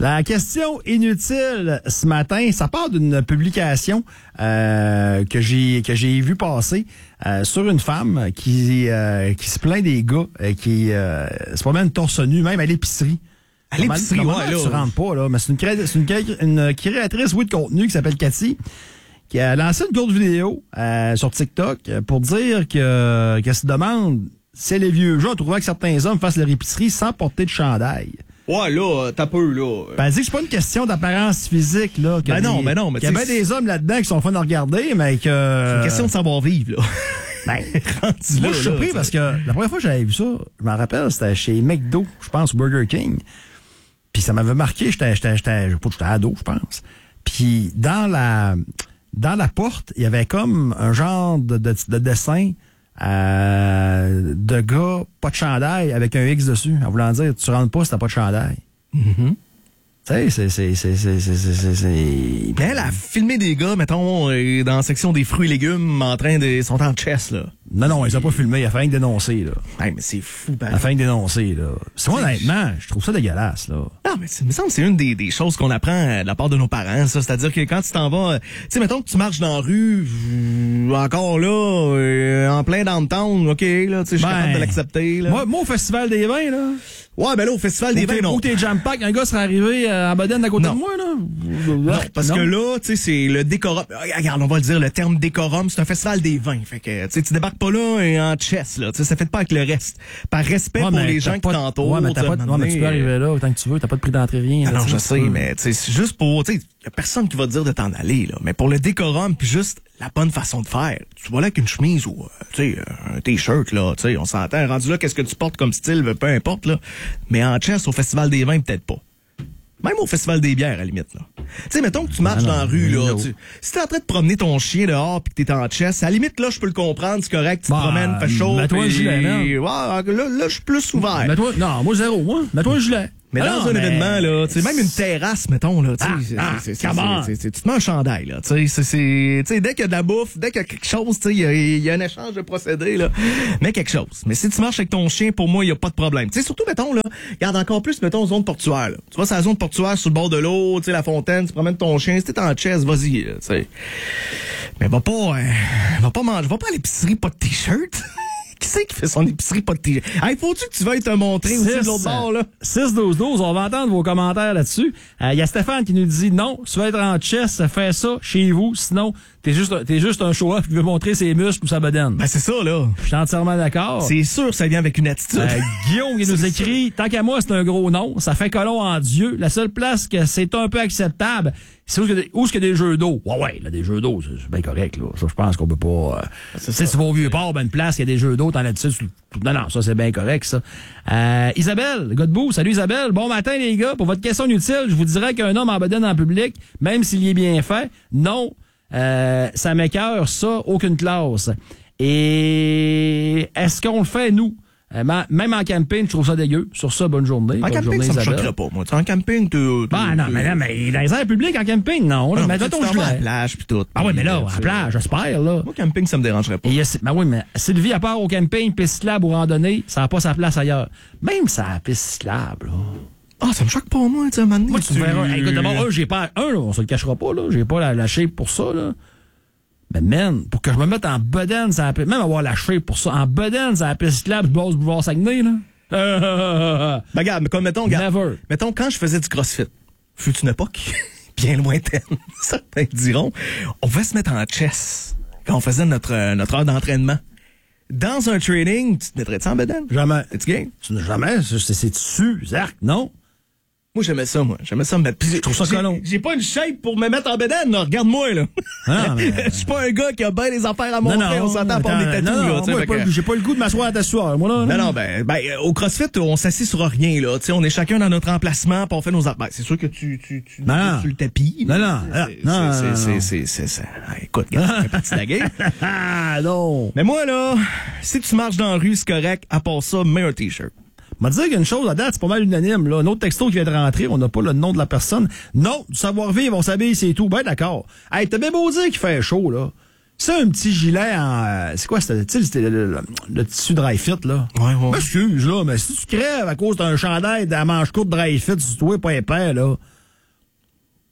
La question inutile ce matin, ça part d'une publication que j'ai vu passer sur une femme qui se plaint des gars qui se promènent torse nu, même à l'épicerie. À l'épicerie, ouais, là. Tu rentres pas, là. Mais c'est une créatrice, oui, de contenu qui s'appelle Cathy, qui a lancé une courte vidéo sur TikTok pour dire qu'elle se demande si les vieux gens trouvaient que certains hommes fassent leur épicerie sans porter de chandail. Ouais, là, t'as peu, là. Ben, elle dit que c'est pas une question d'apparence physique, là. Ben non, mais qu'il y a bien des hommes là-dedans qui sont fun à regarder, mais que... C'est une question de savoir-vivre, là. Ben, moi, je suis surpris parce que la première fois que j'avais vu ça, je m'en rappelle, c'était chez McDo, je pense, Burger King. Puis ça m'avait marqué, j'étais ado, je pense. Puis dans la porte, il y avait comme un genre de dessin de gars, pas de chandail, avec un X dessus, en voulant dire, tu rentres pas si t'as pas de chandail. Mm-hmm. Tu sais, c'est... Mais elle a filmé des gars, mettons, dans la section des fruits et légumes, ils sont en chess, là. Non, ils ont pas filmé, il a fallu que dénoncer, là. Ouais, mais c'est fou, ben. Il a fallu que dénoncer, là. C'est moi, honnêtement, je trouve ça dégueulasse, là. Non, mais il me semble que c'est une des choses qu'on apprend de la part de nos parents, ça. C'est-à-dire que quand tu t'en vas, tu sais, mettons que tu marches dans la rue, encore là, en plein downtown, OK, là, tu sais, je suis capable de l'accepter, là. Moi, au Festival des vins, là. Ouais, ben là, au Festival des vins, non. Où t'es jam pack, un gars serait arrivé en bedaine à côté de moi, là. Non, parce que là, tu sais, c'est le décorum. Regarde, on va le dire, le terme décorum, c'est un festival des vins. Fait que, tu sais, tu débarques pas là et en chess, là. Tu sais, ça fait pas avec le reste. Par respect pour les gens qui t'entourent. Ouais, mais tu peux arriver là autant que tu veux, t'as pas de prix d'entrée, rien. Non, je sais, mais tu sais, c'est juste pour, tu sais, y a personne qui va te dire de t'en aller, là. Mais pour le décorum, puis juste la bonne façon de faire. Tu vas là avec une chemise ou, tu sais, un t-shirt, là, tu sais, on s'entend. Rendu là, qu'est-ce que tu portes comme style, peu importe, là. Mais en chess, au Festival des vins, peut-être pas. Même au Festival des bières, à la limite, là. Tu sais, mettons que tu marches dans la rue, là. Si t'es en train de promener ton chien dehors pis que t'es en chess, à la limite, là, je peux le comprendre, c'est correct, tu te promènes, fais chaud. Mets-toi un gilet, ouais, là, je suis plus ouvert. Non, moi, zéro, moi. Mets-toi un gilet. Mais dans un événement, là, tu sais, même une terrasse, mettons, là, tu sais, tu te mets un chandail, là, tu sais, dès qu'il y a de la bouffe, dès qu'il y a quelque chose, tu sais, il y a un échange de procédés, là, mais quelque chose. Mais si tu marches avec ton chien, pour moi, il y a pas de problème. Tu sais, surtout, mettons, là, regarde encore plus, mettons, zone portuaire, là. Tu vas sur la zone portuaire, sur le bord de l'eau, tu sais, la fontaine, tu promènes ton chien, si t'es en chess, vas-y, tu sais. Mais va pas à l'épicerie, pas de t-shirt. Qui c'est qui fait son épicerie pas de t-shirt? Hey, faut-tu que tu veuilles te montrer aussi de l'autre bord, là? 6-12-12, on va entendre vos commentaires là-dessus. Il y a Stéphane qui nous dit non, tu vas être en chess, fais ça chez vous, sinon t'es juste un show-off qui veut montrer ses muscles ou sa bedaine. Ben c'est ça, là. Je suis entièrement d'accord. C'est sûr que ça vient avec une attitude. Guillaume qui nous écrit, tant qu'à moi, c'est un gros nom, ça fait colon en Dieu. La seule place que c'est un peu acceptable, c'est où est-ce qu'il y a des jeux d'eau? Ouais, là, des jeux d'eau, c'est bien correct, là. Ça, je pense qu'on peut pas... tu sais, si tu vas au Vieux-Port, ben, une place, il y a des jeux d'eau, t'en as dessus. Non, ça, c'est bien correct, ça. Isabelle, Godbout, salut Isabelle. Bon matin, les gars. Pour votre question inutile, je vous dirais qu'un homme en bedaine en public, même s'il y est bien fait, non, ça m'écœure, ça, aucune classe. Et est-ce qu'on le fait, nous? Même en camping, je trouve ça dégueu. Sur ça, bonne journée. En camping, ça me choquerait pas, moi. En camping, non, mais dans les aires publiques, en camping, non. Là, mais ton gilet. À la plage, puis tout. Ah oui, mais là, à la plage, j'espère, là. Moi, camping, ça me dérangerait pas. Ben oui, mais Sylvie, à part au camping, piste cyclable ou randonnée, ça n'a pas sa place ailleurs. Même ça a piste cyclable, là. Ah, ça me choque pas, moi, tu sais, maintenant. Moi, tu verras. Écoute, d'abord, j'ai pas là, on se le cachera pas, là. J'ai pas la shape pour ça, là. Mais man, pour que je me mette en bedaine, ça même avoir la shape pour ça, en bedaine, ça a piste cyclable, je du boulevard Saguenay, là. Ben, regarde, mais comme, mettons, quand je faisais du CrossFit, fut une époque bien lointaine, certains diront, on pouvait se mettre en chess quand on faisait notre heure d'entraînement. Dans un training, tu te mettrais-tu en bedaine? Jamais. Es-tu game? Jamais. C'est dessus, Zark, non? Moi, j'aimais ça me mettre. Je trouve ça colon. J'ai pas une shape pour me mettre en bedaine, là. Regarde-moi, là. Je suis pas un gars qui a bien des affaires à montrer. On s'entend pour des tatous, là. J'ai pas le goût de m'asseoir à t'asseoir, moi, là. Non, au CrossFit, on s'assit sur rien, là. Tu sais, on est chacun dans notre emplacement, puis on fait nos affaires. C'est sûr que tu sur le tapis. Non. Écoute, regarde, c'est parti de la game. Non. Mais moi, là, si tu marches dans la rue, c'est correct. À part ça, mets un t-shirt. M'a dit qu'une chose à date, c'est pas mal unanime, là. Un autre texto qui vient de rentrer, on n'a pas le nom de la personne. Non, du savoir-vivre, on s'habille, c'est tout. Ben, d'accord. Hey, t'as bien beau dire qu'il fait chaud, là. C'est un petit gilet en... c'est quoi, c'était le tissu dry fit, là? Ouais. M'excuse, là, mais si tu crèves à cause d'un chandail à manche courte dry fit, si tu es pas épais, là,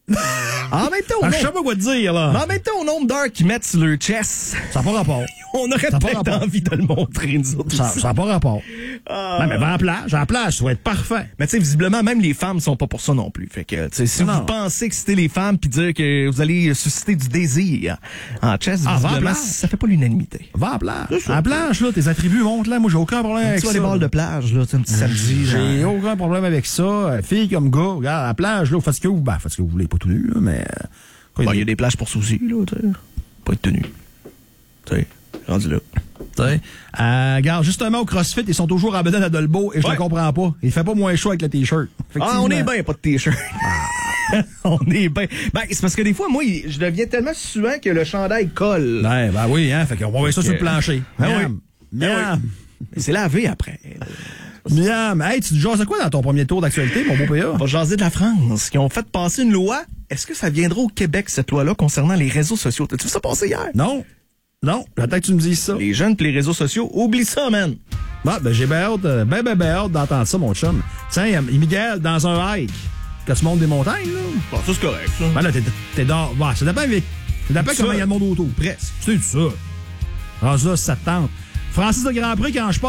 En même temps, Je sais pas quoi te dire, là. mais en même temps, au nombre d'heures qu'ils mettent sur leur chest, Ça n'a pas rapport. on aurait peut-être envie de le montrer, nous autres. Ça n'a pas rapport. Non, mais va à la plage, ça va être parfait. Mais tu sais, visiblement, même les femmes sont pas pour ça non plus. Fait que, tu sais, si vous pensez que c'était les femmes puis dire que vous allez susciter du désir en chess, visiblement, ça fait pas l'unanimité. Va à la plage. À la plage, là, tes attributs montent là. Moi, j'ai aucun problème avec ça. Tu vois les balles de plage, là, un petit samedi. J'ai aucun problème avec ça. Filles comme gars, regarde, à la plage, là, faites ce que vous voulez, pas tout nu, là, mais. Il y a des plages pour soucis, là, tu sais. Pas être tenu. Tu sais, rendu là. Regarde, justement, au CrossFit, ils sont toujours en bedaine à Dolbeau et je ne comprends pas. Il fait pas moins chaud avec le T-shirt. On est bien, pas de T-shirt. On est bien. Ben, c'est parce que des fois, moi, je deviens tellement suant que le chandail colle. Ben oui, hein. Fait qu'on va voir ça sur le plancher. Miam. Mais c'est lavé après. Miam. Hey, tu jases quoi dans ton premier tour d'actualité, mon beau PA? On va jaser de la France, qui ont fait passer une loi. Est-ce que ça viendra au Québec, cette loi-là, concernant les réseaux sociaux? T'as-tu vu ça passer hier? Non, j'attends que tu me dises ça. Les jeunes pis les réseaux sociaux, oublie ça, man. Ben, j'ai bien hâte d'entendre ça, mon chum. Tiens, il y a Miguel dans un hike. Quand tu montes des montagnes, là. Bon, ça, c'est correct, ça. Ben là, t'es dans. Bon, ça dépend comment il y a de monde autour. Presque. C'est ça. Alors ça te tente. Francis de Grandpré, quand je